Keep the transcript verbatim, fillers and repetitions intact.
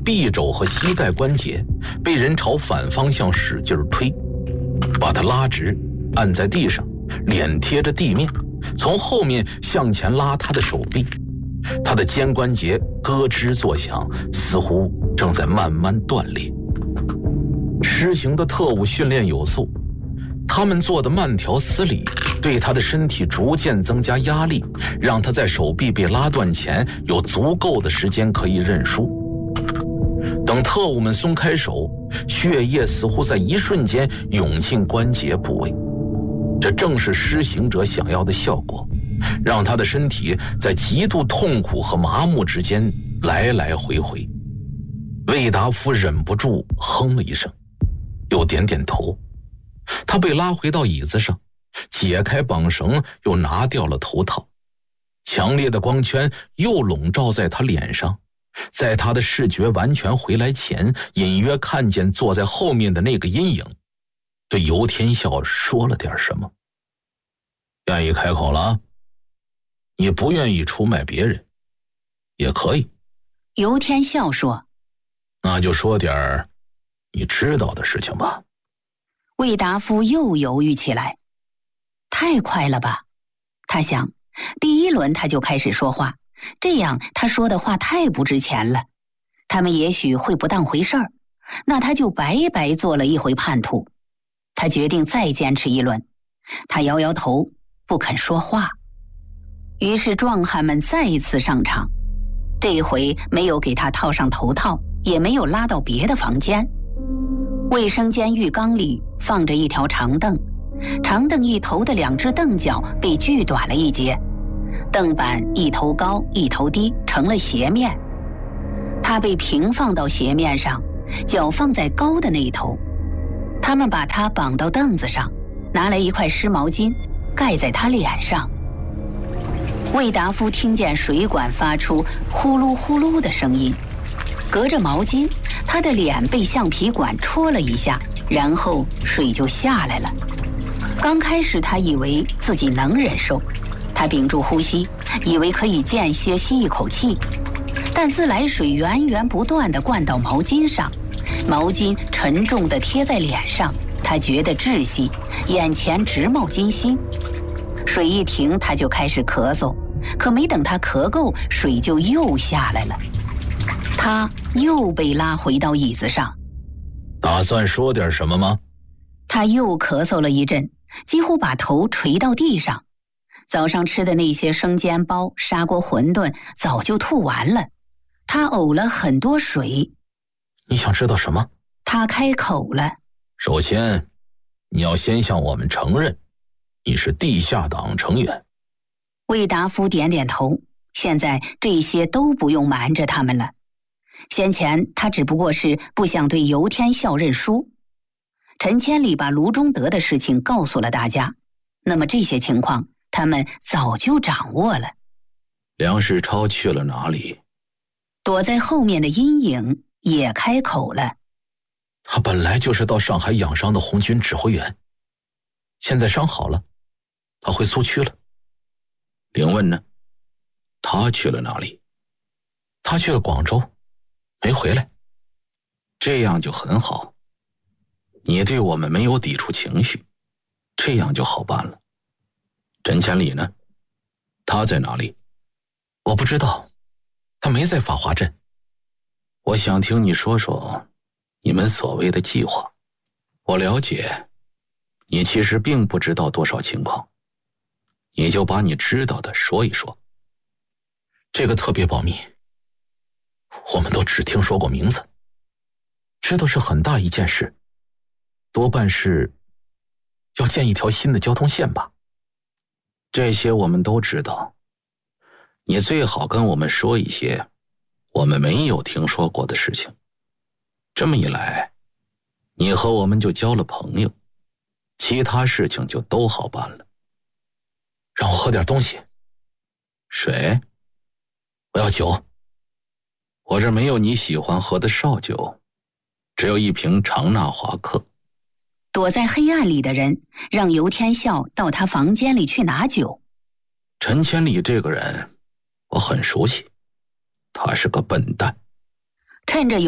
臂肘和膝盖关节被人朝反方向使劲推，把他拉直，按在地上，脸贴着地面，从后面向前拉他的手臂。他的肩关节咯吱作响，似乎正在慢慢断裂。施行的特务训练有素，他们做的慢条斯理，对他的身体逐渐增加压力，让他在手臂被拉断前有足够的时间可以认输。等特务们松开手，血液似乎在一瞬间涌进关节部位，这正是施行者想要的效果，让他的身体在极度痛苦和麻木之间来来回回。魏达夫忍不住哼了一声，又点点头。他被拉回到椅子上，解开绑绳，又拿掉了头套。强烈的光圈又笼罩在他脸上，在他的视觉完全回来前，隐约看见坐在后面的那个阴影，对尤天笑说了点什么。愿意开口了？你不愿意出卖别人也可以。 尤天笑说， 那就说点你知道的事情吧。 魏达夫又犹豫起来，太快了吧？他想，第一轮他就开始说话，这样他说的话太不值钱了，他们也许会不当回事儿，那他就白白做了一回叛徒。他决定再坚持一轮，他摇摇头，不肯说话。于是壮汉们再一次上场，这一回没有给他套上头套，也没有拉到别的房间。卫生间浴缸里放着一条长凳，长凳一头的两只凳脚被锯短了一截，凳板一头高一头低，成了斜面。他被平放到斜面上，脚放在高的那一头。他们把他绑到凳子上，拿来一块湿毛巾盖在他脸上。魏达夫听见水管发出呼噜呼噜的声音，隔着毛巾，他的脸被橡皮管戳了一下，然后水就下来了。刚开始他以为自己能忍受，他屏住呼吸，以为可以间歇吸一口气，但自来水源源不断地灌到毛巾上，毛巾沉重地贴在脸上，他觉得窒息，眼前直冒金星。水一停，他就开始咳嗽，可没等他咳够，水就又下来了。他又被拉回到椅子上。 打算说点什么吗？ 他又咳嗽了一阵，几乎把头垂到地上。早上吃的那些生煎包、砂锅馄饨早就吐完了，他呕了很多水。 你想知道什么？ 他开口了。 首先，你要先向我们承认你是地下党成员。 魏达夫点点头，现在这些都不用瞒着他们了。先前他只不过是不想对尤天笑认输。陈千里把卢中德的事情告诉了大家，那么这些情况他们早就掌握了。 梁世超去了哪里？ 躲在后面的阴影也开口了。 他本来就是到上海养伤的红军指挥员，现在伤好了，他回苏区了。凌问呢？他去了哪里？他去了广州，没回来。这样就很好，你对我们没有抵触情绪，这样就好办了。陈千里呢？他在哪里？我不知道，他没在法华镇。我想听你说说你们所谓的计划。我了解，你其实并不知道多少情况，你就把你知道的说一说。这个特别保密，我们都只听说过名字，知道是很大一件事，多半是要建一条新的交通线吧。这些我们都知道，你最好跟我们说一些我们没有听说过的事情。这么一来，你和我们就交了朋友，其他事情就都好办了。让我喝点东西。水？我要酒。我这没有你喜欢喝的绍酒，只有一瓶长纳华克。 躲在黑暗里的人让尤天笑到他房间里去拿酒。 陈千里这个人我很熟悉，他是个笨蛋。 趁着